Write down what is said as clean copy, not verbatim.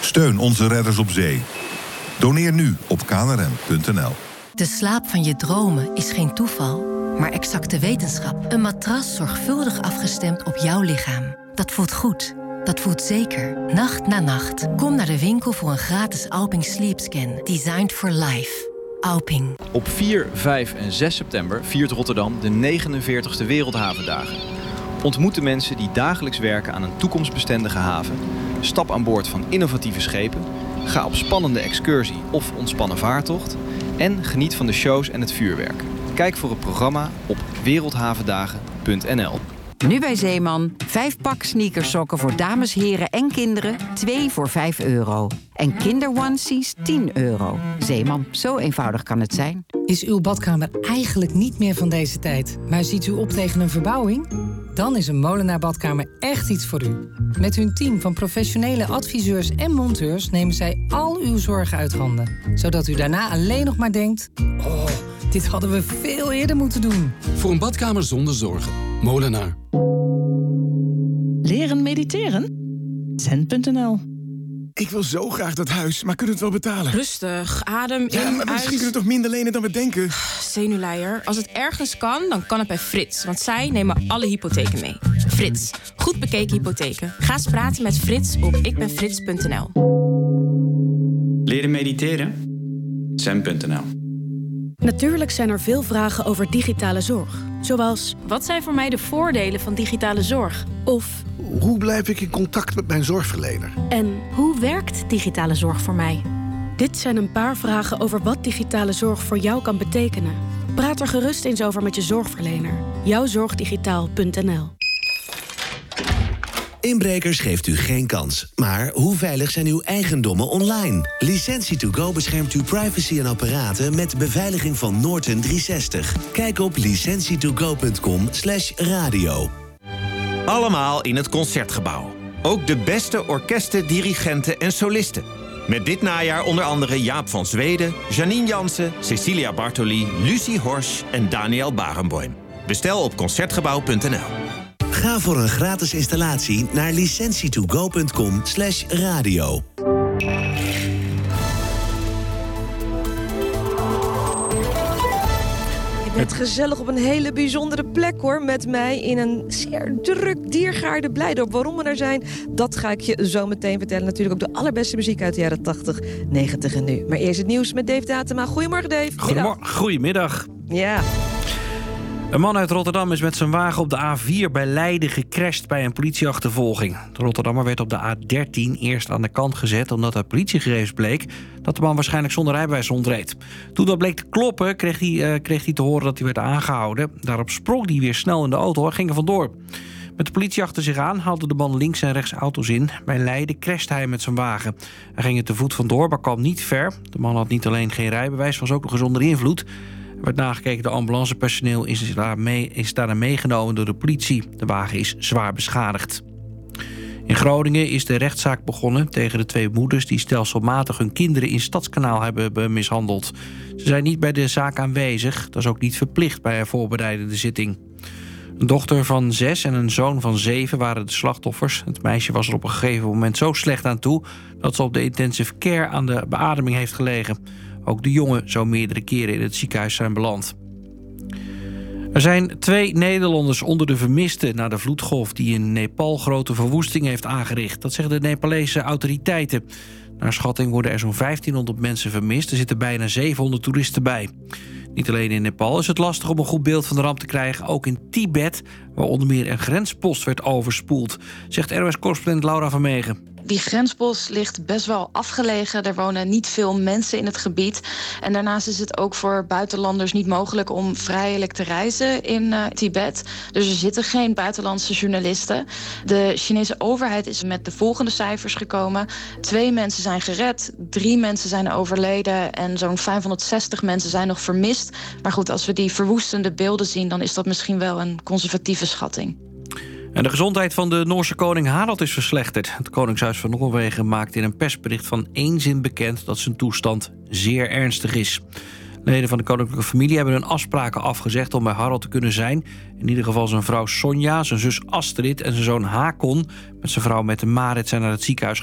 Steun onze redders op zee. Doneer nu op knrm.nl. De slaap van je dromen is geen toeval, maar exacte wetenschap. Een matras zorgvuldig afgestemd op jouw lichaam. Dat voelt goed. Dat voelt zeker. Nacht na nacht. Kom naar de winkel voor een gratis Alping Sleep Scan. Designed for life. Alping. Op 4, 5 en 6 september viert Rotterdam de 49e Wereldhavendagen. Ontmoet de mensen die dagelijks werken aan een toekomstbestendige haven. Stap aan boord van innovatieve schepen. Ga op spannende excursie of ontspannen vaartocht. En geniet van de shows en het vuurwerk. Kijk voor het programma op wereldhavendagen.nl. Nu bij Zeeman. 5 pak sneakersokken voor dames, heren en kinderen. 2 voor €5. En kinderonesies €10. Zeeman, zo eenvoudig kan het zijn. Is uw badkamer eigenlijk niet meer van deze tijd, maar ziet u op tegen een verbouwing? Dan is een Molenaar Badkamer echt iets voor u. Met hun team van professionele adviseurs en monteurs nemen zij al uw zorgen uit handen. Zodat u daarna alleen nog maar denkt: oh, dit hadden we veel eerder moeten doen. Voor een badkamer zonder zorgen. Molenaar. Leren mediteren? Zen.nl. Ik wil zo graag dat huis, maar kunnen we het wel betalen? Rustig, adem in, Ja, maar misschien kunnen we toch minder lenen dan we denken? Zenuwleier. Als het ergens kan, dan kan het bij Frits. Want zij nemen alle hypotheken mee. Frits. Goed bekeken hypotheken. Ga eens praten met Frits op ikbenfrits.nl. Leren mediteren? Zen.nl. Natuurlijk zijn er veel vragen over digitale zorg. Zoals: wat zijn voor mij de voordelen van digitale zorg? Of: hoe blijf ik in contact met mijn zorgverlener? En hoe werkt digitale zorg voor mij? Dit zijn een paar vragen over wat digitale zorg voor jou kan betekenen. Praat er gerust eens over met je zorgverlener. Jouwzorgdigitaal.nl. Inbrekers geeft u geen kans. Maar hoe veilig zijn uw eigendommen online? Licentie2Go beschermt uw privacy en apparaten met beveiliging van Norton 360. Kijk op licentietogo.com/radio. Allemaal in het Concertgebouw. Ook de beste orkesten, dirigenten en solisten. Met dit najaar onder andere Jaap van Zweden, Janine Jansen, Cecilia Bartoli, Lucie Horsch en Daniel Barenboim. Bestel op Concertgebouw.nl. Ga voor een gratis installatie naar licentietogo.com/radio. Je bent gezellig op een hele bijzondere plek, hoor. Met mij in een zeer druk Diergaarde Blijdorp. Waarom we daar zijn, dat ga ik je zo meteen vertellen. Natuurlijk ook de allerbeste muziek uit de jaren 80, 90 en nu. Maar eerst het nieuws met Dave Datema. Goedemorgen, Dave. Goedemiddag. Ja. Een man uit Rotterdam is met zijn wagen op de A4 bij Leiden gecrashed bij een politieachtervolging. De Rotterdammer werd op de A13 eerst aan de kant gezet omdat uit politiegegevens bleek dat de man waarschijnlijk zonder rijbewijs rondreed. Toen dat bleek te kloppen, kreeg hij te horen dat hij werd aangehouden. Daarop sprong hij weer snel in de auto en ging er vandoor. Met de politie achter zich aan haalde de man links en rechts auto's in. Bij Leiden crashte hij met zijn wagen. Hij ging er te voet vandoor, maar kwam niet ver. De man had niet alleen geen rijbewijs, was ook nog eens onder invloed. Er werd nagekeken door ambulancepersoneel, is daarna meegenomen door de politie. De wagen is zwaar beschadigd. In Groningen is de rechtszaak begonnen tegen de 2 moeders die stelselmatig hun kinderen in Stadskanaal hebben mishandeld. Ze zijn niet bij de zaak aanwezig, dat is ook niet verplicht bij een voorbereidende zitting. Een dochter van 6 en een zoon van 7 waren de slachtoffers. Het meisje was er op een gegeven moment zo slecht aan toe dat ze op de intensive care aan de beademing heeft gelegen. Ook de jongen zou meerdere keren in het ziekenhuis zijn beland. Er zijn 2 Nederlanders onder de vermisten na de vloedgolf die in Nepal grote verwoesting heeft aangericht. Dat zeggen de Nepalese autoriteiten. Naar schatting worden er zo'n 1500 mensen vermist. Er zitten bijna 700 toeristen bij. Niet alleen in Nepal is het lastig om een goed beeld van de ramp te krijgen. Ook in Tibet, waar onder meer een grenspost werd overspoeld, zegt ROS-correspondent Laura van Meegen. Die grenspost ligt best wel afgelegen. Er wonen niet veel mensen in het gebied. En daarnaast is het ook voor buitenlanders niet mogelijk om vrijelijk te reizen in Tibet. Dus er zitten geen buitenlandse journalisten. De Chinese overheid is met de volgende cijfers gekomen. 2 mensen zijn gered, 3 mensen zijn overleden en zo'n 560 mensen zijn nog vermist. Maar goed, als we die verwoestende beelden zien, dan is dat misschien wel een conservatieve schatting. En de gezondheid van de Noorse koning Harald is verslechterd. Het Koningshuis van Noorwegen maakt in een persbericht van 1 zin bekend dat zijn toestand zeer ernstig is. Leden van de koninklijke familie hebben hun afspraken afgezegd om bij Harald te kunnen zijn. In ieder geval zijn vrouw Sonja, zijn zus Astrid en zijn zoon Hakon met zijn vrouw Mette-Marit zijn naar het ziekenhuis